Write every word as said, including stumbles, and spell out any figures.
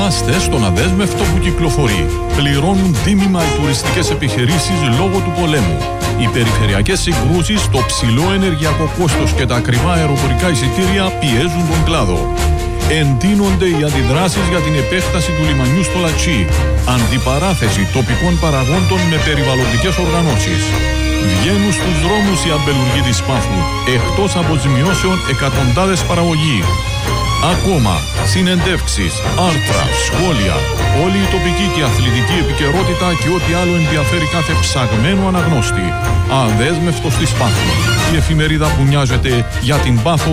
θυμάστε στον αδέσμευτο που κυκλοφορεί. Πληρώνουν τίμημα οι τουριστικές επιχειρήσεις λόγω του πολέμου. Οι περιφερειακές συγκρούσεις, το ψηλό ενεργειακό κόστος και τα ακριβά αεροπορικά εισιτήρια πιέζουν τον κλάδο. Εντείνονται οι αντιδράσεις για την επέκταση του λιμανιού στο Λατσί. Αντιπαράθεση τοπικών παραγόντων με περιβαλλοντικές οργανώσεις. Βγαίνουν στους δρόμους οι αμπελουργοί της Πάφου, εκτός αποζημιώσεων εκατοντάδες παραγωγοί. Ακόμα, συνεντεύξεις, άρθρα, σχόλια, όλη η τοπική και αθλητική επικαιρότητα και ό,τι άλλο ενδιαφέρει κάθε ψαγμένο αναγνώστη. Αδέσμευτος της Πάφου. Η εφημερίδα που νοιάζεται για την Πάφο